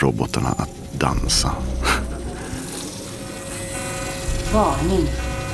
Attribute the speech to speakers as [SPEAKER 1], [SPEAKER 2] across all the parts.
[SPEAKER 1] robotarna att dansa.
[SPEAKER 2] Varning.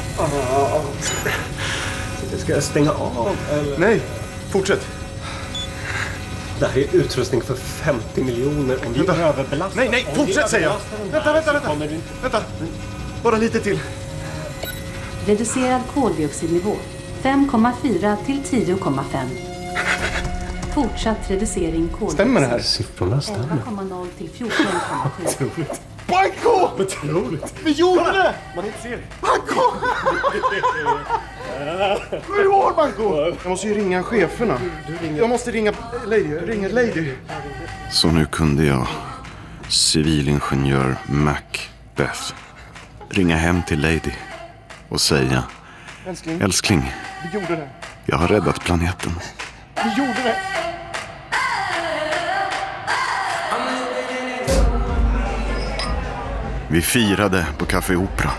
[SPEAKER 3] Ska jag stänga av eller?
[SPEAKER 4] Nej, fortsätt.
[SPEAKER 3] Det här är utrustning för 50 miljoner. Om vi överbelastar...
[SPEAKER 4] Nej, fortsätt säger jag. Vänta. Bara lite till.
[SPEAKER 2] Reducerad koldioxidnivå 5,4 till 10,5. Fortsatt reducering koldioxid.
[SPEAKER 4] Stämmer det här?
[SPEAKER 3] Siffrorna stämmer.
[SPEAKER 2] 11,0 till 14,7.
[SPEAKER 4] Banco!
[SPEAKER 3] Otroligt.
[SPEAKER 4] Vi gjorde det!
[SPEAKER 3] Man inte ser det.
[SPEAKER 4] Banco! Hur var Banco? Jag måste ju ringa cheferna. Jag måste ringa Lady.
[SPEAKER 1] Så nu kunde jag, civilingenjör Macbeth, ringa hem till Lady och säga: Älskling,
[SPEAKER 4] Vi gjorde det.
[SPEAKER 1] jag har räddat planeten.
[SPEAKER 4] Vi gjorde det.
[SPEAKER 1] Vi firade på Café Opera.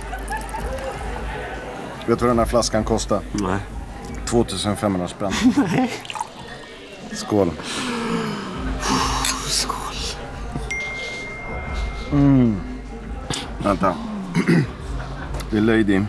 [SPEAKER 4] Vet du vad den här flaskan kostar?
[SPEAKER 3] Nej.
[SPEAKER 4] 2500 spänn.
[SPEAKER 3] Nej.
[SPEAKER 4] Skål.
[SPEAKER 3] Skål.
[SPEAKER 4] Vänta. Det är Lady.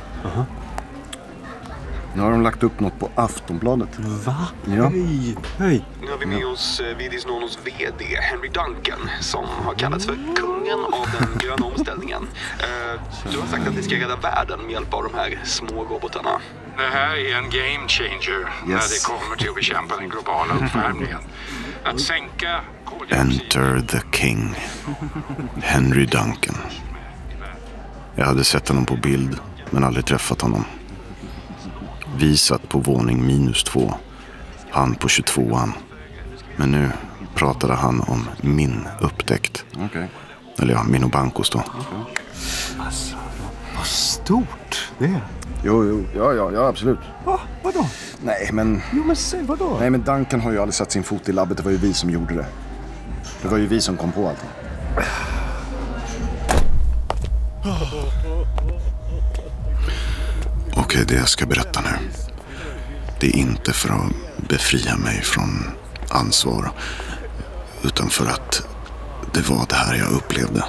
[SPEAKER 4] Nu har de lagt upp något på Aftonbladet.
[SPEAKER 3] Va?
[SPEAKER 4] Ja.
[SPEAKER 3] Hej.
[SPEAKER 5] Nu har vi med oss Vidis Nonos vd Henry Duncan som har kallats för kungen av den gröna omställningen. Du har sagt att ni ska rädda världen med hjälp av de här små robotarna.
[SPEAKER 6] Det här är en game changer när det kommer till att bekämpa den globala uppvärmningen. Att sänka koldioxid...
[SPEAKER 1] Enter the King, Henry Duncan. Jag hade sett honom på bild men aldrig träffat honom. Vi satt på våning -2, han på 22an. Men nu pratade han om min upptäckt.
[SPEAKER 4] Okej.
[SPEAKER 1] Eller ja, min och Bancos då.
[SPEAKER 3] Alltså, vad stort det är.
[SPEAKER 4] Jo, ja, absolut.
[SPEAKER 3] Va? Vadå?
[SPEAKER 4] Nej, men
[SPEAKER 3] Säg vadå?
[SPEAKER 4] Nej, men Duncan har ju aldrig satt sin fot i labbet. Det var ju vi som gjorde det. Det var ju vi som kom på allting.
[SPEAKER 1] Okej, det jag ska berätta nu, det är inte för att befria mig från ansvar, utan för att det var det här jag upplevde.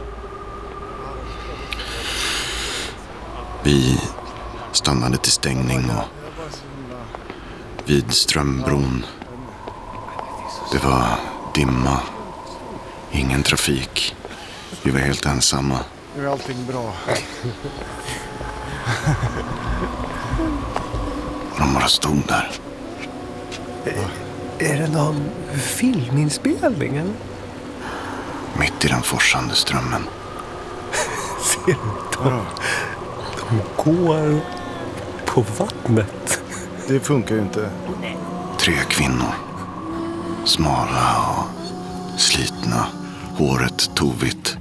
[SPEAKER 1] Vi stannade till stängning och vid Strömbron. Det var dimma, ingen trafik. Vi var helt ensamma.
[SPEAKER 4] Nu är allting bra.
[SPEAKER 1] Och de bara stod där.
[SPEAKER 3] Är det någon filminspelning eller?
[SPEAKER 1] Mitt i den forsande strömmen.
[SPEAKER 3] Ser du? De går på vattnet.
[SPEAKER 4] Det funkar ju inte.
[SPEAKER 1] 3 kvinnor. Smala och slitna. Håret tovigt.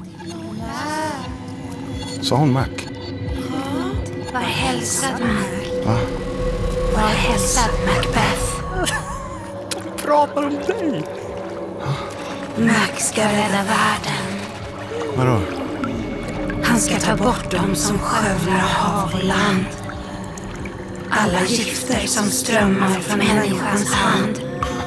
[SPEAKER 4] Sa hon Mac?
[SPEAKER 7] Var hälsad, Mac. Var hälsad, Macbeth.
[SPEAKER 3] De pratar om dig.
[SPEAKER 7] Mac ska rädda världen.
[SPEAKER 4] Vadå?
[SPEAKER 7] Han ska ta bort dem som skövlar hav och land. Alla gifter som strömmar från människans hand.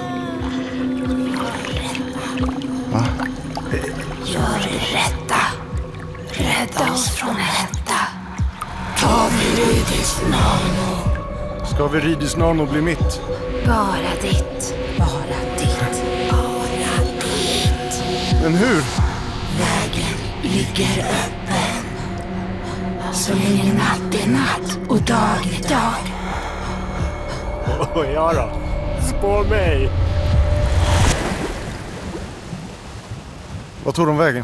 [SPEAKER 4] Va?
[SPEAKER 7] Gör det rätta. Rädda oss från hetta. Ta Viridis Nano.
[SPEAKER 4] Ska Viridis Nano bli mitt?
[SPEAKER 7] Bara ditt. Bara ditt. Bara ditt.
[SPEAKER 4] Men hur?
[SPEAKER 7] Vägen ligger öppen. Så länge natt är natt och dag är dag.
[SPEAKER 3] Och jag då? Spår mig.
[SPEAKER 4] Vad tog de vägen?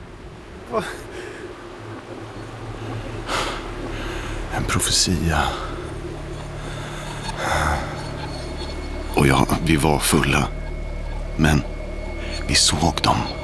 [SPEAKER 1] En profetia. Och ja, vi var fulla. Men vi såg dem.